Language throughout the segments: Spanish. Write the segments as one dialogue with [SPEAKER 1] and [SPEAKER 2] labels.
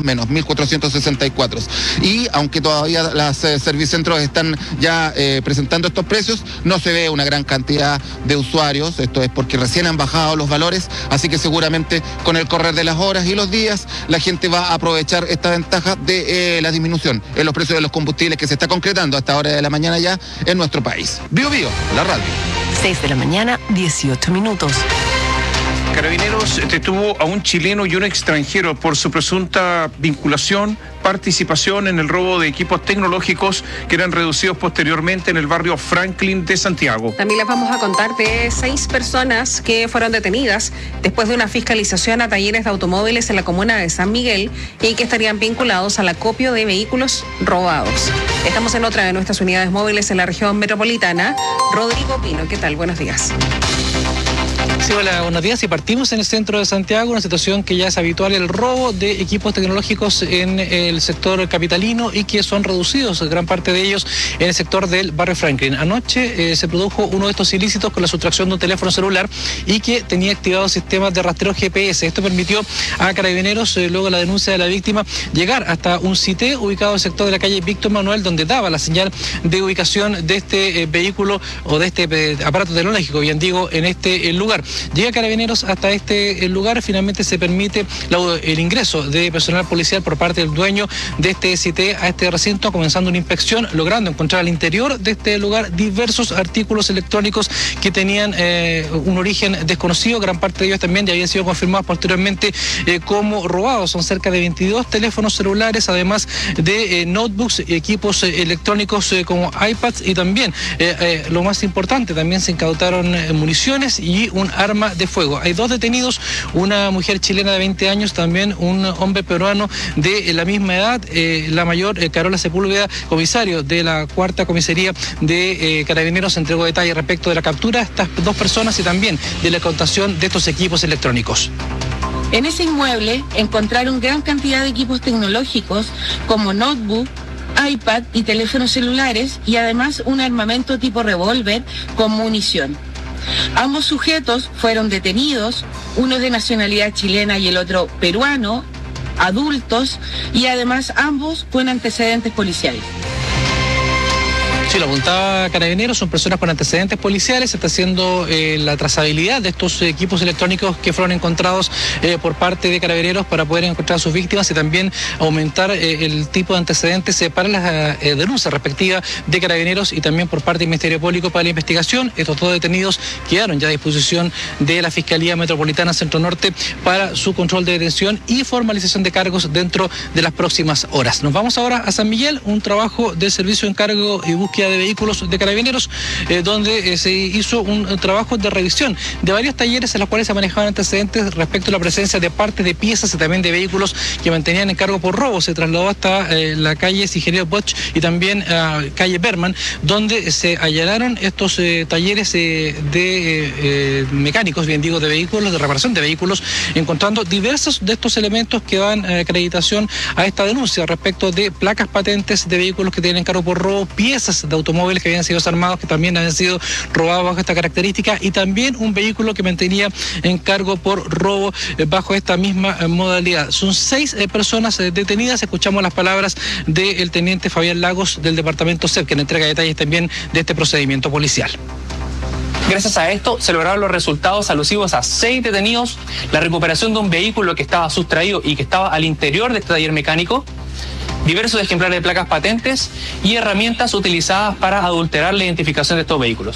[SPEAKER 1] menos, 1.464. Y aunque todavía las servicentros están ya presentando estos precios, no se ve una gran cantidad de usuarios. Esto es porque recién han bajado los valores, así que seguramente con el correr de las horas y los días la gente va a aprovechar esta ventaja de la disminución en los precios de los combustibles que se está concretando a esta hora de la mañana ya en nuestro país. Bio Bio, la radio.
[SPEAKER 2] 6 de la mañana, 18 minutos.
[SPEAKER 3] Carabineros detuvo a un chileno y un extranjero por su presunta vinculación, participación en el robo de equipos tecnológicos que eran reducidos posteriormente en el barrio Franklin de Santiago.
[SPEAKER 4] También les vamos a contar de 6 personas que fueron detenidas después de una fiscalización a talleres de automóviles en la comuna de San Miguel y que estarían vinculados al acopio de vehículos robados. Estamos en otra de nuestras unidades móviles en la región metropolitana. Rodrigo Pino, ¿qué tal? Buenos días.
[SPEAKER 5] Sí, hola, buenos días. Y partimos en el centro de Santiago, una situación que ya es habitual, el robo de equipos tecnológicos en el sector capitalino y que son reducidos, gran parte de ellos, en el sector del barrio Franklin. Anoche se produjo uno de estos ilícitos con la sustracción de un teléfono celular y que tenía activados sistemas de rastreo GPS. Esto permitió a Carabineros, luego de la denuncia de la víctima, llegar hasta un CITE ubicado en el sector de la calle Víctor Manuel, donde daba la señal de ubicación de este vehículo o de este aparato tecnológico, bien digo, en este lugar. Llega Carabineros hasta este lugar, finalmente se permite el ingreso de personal policial por parte del dueño de este CITE a este recinto, comenzando una inspección, logrando encontrar al interior de este lugar diversos artículos electrónicos que tenían un origen desconocido. Gran parte de ellos también ya habían sido confirmados posteriormente como robados. Son cerca de 22 teléfonos celulares, además de notebooks, equipos electrónicos como iPads y también, lo más importante, también se incautaron municiones y un arma de fuego. Hay 2 detenidos, una mujer chilena de 20 años, también un hombre peruano de la misma edad. La mayor, Carola Sepúlveda, comisario de la 4ª comisaría de Carabineros, entregó detalles respecto de la captura de estas 2 personas y también de la incautación de estos equipos electrónicos.
[SPEAKER 6] En ese inmueble encontraron gran cantidad de equipos tecnológicos como notebook, iPad y teléfonos celulares y además un armamento tipo revólver con munición. Ambos sujetos fueron detenidos, uno de nacionalidad chilena y el otro peruano, adultos, y además ambos con antecedentes policiales.
[SPEAKER 5] Sí, lo apuntaba Carabineros, son personas con antecedentes policiales. Se está haciendo la trazabilidad de estos equipos electrónicos que fueron encontrados por parte de Carabineros para poder encontrar a sus víctimas y también aumentar el tipo de antecedentes para las denuncias respectivas de Carabineros y también por parte del Ministerio Público para la investigación. Estos 2 detenidos quedaron ya a disposición de la Fiscalía Metropolitana Centro Norte para su control de detención y formalización de cargos dentro de las próximas horas. Nos vamos ahora a San Miguel, un trabajo de servicio, encargo y búsqueda de vehículos de Carabineros, donde se hizo un trabajo de revisión de varios talleres en los cuales se manejaban antecedentes respecto a la presencia de partes de piezas y también de vehículos que mantenían en cargo por robo. Se trasladó hasta la calle Ingeniero Bosch y también calle Berman, donde se allanaron estos talleres de mecánicos, bien digo, de vehículos, de reparación de vehículos, encontrando diversos de estos elementos que dan acreditación a esta denuncia respecto de placas patentes de vehículos que tienen en cargo por robo, piezas de automóviles que habían sido desarmados, que también habían sido robados bajo esta característica, y también un vehículo que mantenía en cargo por robo bajo esta misma modalidad. Son 6 personas detenidas. Escuchamos las palabras del teniente Fabián Lagos del departamento CEP, que nos entrega detalles también de este procedimiento policial.
[SPEAKER 7] Gracias a esto se lograron los resultados alusivos a 6 detenidos, la recuperación de un vehículo que estaba sustraído y que estaba al interior de este taller mecánico, diversos ejemplares de placas patentes y herramientas utilizadas para adulterar la identificación de estos vehículos.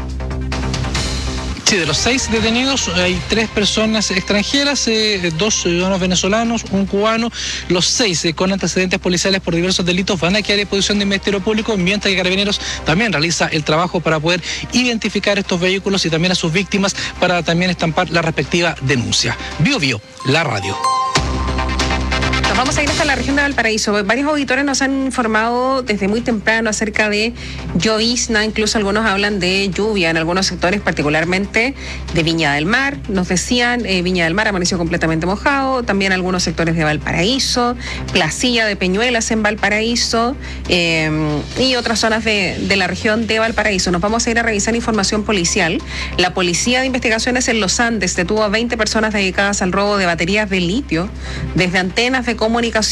[SPEAKER 5] Sí, de los 6 detenidos hay 3 personas extranjeras, 2 ciudadanos venezolanos, un cubano. Los 6 con antecedentes policiales por diversos delitos van a quedar a disposición del Ministerio Público, mientras que Carabineros también realiza el trabajo para poder identificar estos vehículos y también a sus víctimas para también estampar la respectiva denuncia. Bio Bio, la radio.
[SPEAKER 4] Nos vamos a ir hasta la región de Valparaíso. Varios auditores nos han informado desde muy temprano acerca de llovizna, incluso algunos hablan de lluvia en algunos sectores, particularmente de Viña del Mar. Nos decían, Viña del Mar amaneció completamente mojado, también algunos sectores de Valparaíso, Placilla de Peñuelas en Valparaíso y otras zonas de la región de Valparaíso. Nos vamos a ir a revisar información policial. La Policía de Investigaciones en Los Andes detuvo a 20 personas dedicadas al robo de baterías de litio desde antenas de comunicación